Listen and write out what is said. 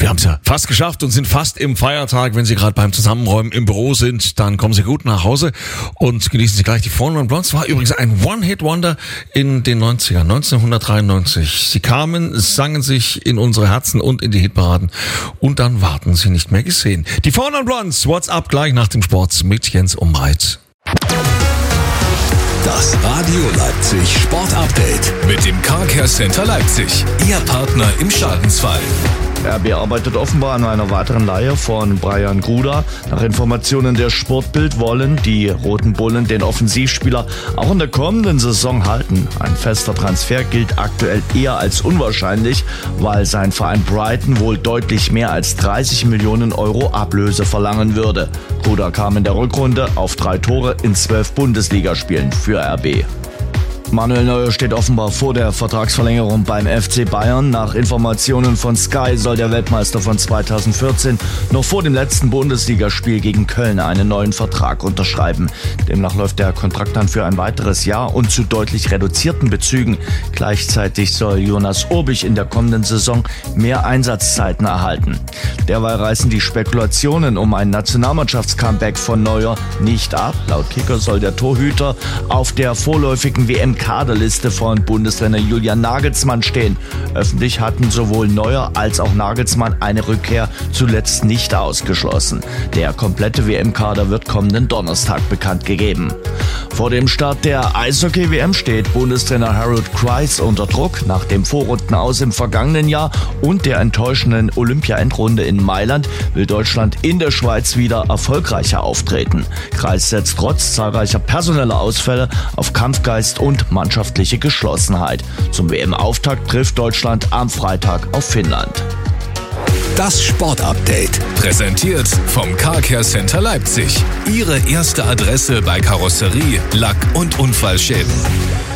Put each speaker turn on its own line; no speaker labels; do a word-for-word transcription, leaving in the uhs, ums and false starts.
wir haben es ja fast geschafft und sind fast im Feiertag. Wenn Sie gerade beim Zusammenräumen im Büro sind, dann kommen Sie gut nach Hause und genießen Sie gleich die Four Non Blondes. War übrigens ein One-Hit-Wonder in den neunzigern, neunzehnhundertdreiundneunzig. Sie kamen, sangen sich in unsere Herzen und in die Hitparaden und dann warten Sie nicht mehr gesehen. Die Four Non Blondes, What's Up, gleich nach dem Sport mit Jens Umbreit.
Das Radio Leipzig Sport Update mit dem Car Care Center Leipzig. Ihr Partner im Schadensfall.
R B arbeitet offenbar an einer weiteren Leihe von Brian Gruda. Nach Informationen der Sportbild wollen die Roten Bullen den Offensivspieler auch in der kommenden Saison halten. Ein fester Transfer gilt aktuell eher als unwahrscheinlich, weil sein Verein Brighton wohl deutlich mehr als dreißig Millionen Euro Ablöse verlangen würde. Gruda kam in der Rückrunde auf drei Tore in zwölf Bundesligaspielen für R B. Manuel Neuer steht offenbar vor der Vertragsverlängerung beim F C Bayern. Nach Informationen von Sky soll der Weltmeister von zweitausendvierzehn noch vor dem letzten Bundesligaspiel gegen Köln einen neuen Vertrag unterschreiben. Demnach läuft der Kontrakt dann für ein weiteres Jahr und zu deutlich reduzierten Bezügen. Gleichzeitig soll Jonas Urbich in der kommenden Saison mehr Einsatzzeiten erhalten. Derweil reißen die Spekulationen um ein Nationalmannschafts-Comeback von Neuer nicht ab. Laut Kicker soll der Torhüter auf der vorläufigen W M-Kaderliste von Bundestrainer Julian Nagelsmann stehen. Öffentlich hatten sowohl Neuer als auch Nagelsmann eine Rückkehr zuletzt nicht ausgeschlossen. Der komplette W M-Kader wird kommenden Donnerstag bekannt gegeben. Vor dem Start der Eishockey-W M steht Bundestrainer Harold Kreis unter Druck. Nach dem Vorrundenaus im vergangenen Jahr und der enttäuschenden Olympia-Endrunde in Mailand will Deutschland in der Schweiz wieder erfolgreicher auftreten. Kreis setzt trotz zahlreicher personeller Ausfälle auf Kampfgeist und mannschaftliche Geschlossenheit. Zum W M-Auftakt trifft Deutschland am Freitag auf Finnland.
Das Sportupdate, präsentiert vom Car Care Center Leipzig. Ihre erste Adresse bei Karosserie, Lack- und Unfallschäden.